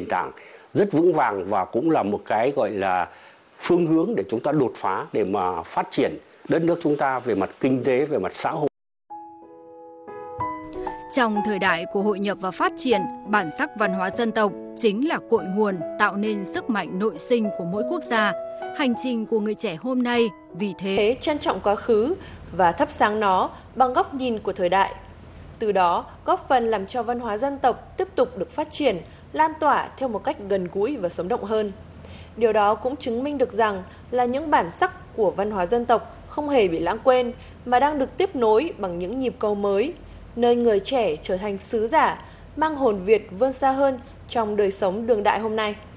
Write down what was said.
tảng rất vững vàng và cũng là một cái gọi là phương hướng để chúng ta đột phá để mà phát triển đất nước chúng ta về mặt kinh tế, về mặt xã hội. Trong thời đại của hội nhập và phát triển, bản sắc văn hóa dân tộc chính là cội nguồn tạo nên sức mạnh nội sinh của mỗi quốc gia. Hành trình của người trẻ hôm nay vì thế trân trọng quá khứ và thắp sáng nó bằng góc nhìn của thời đại. Từ đó, góp phần làm cho văn hóa dân tộc tiếp tục được phát triển, lan tỏa theo một cách gần gũi và sống động hơn. Điều đó cũng chứng minh được rằng là những bản sắc của văn hóa dân tộc không hề bị lãng quên mà đang được tiếp nối bằng những nhịp cầu mới, nơi người trẻ trở thành sứ giả, mang hồn Việt vươn xa hơn trong đời sống đương đại hôm nay.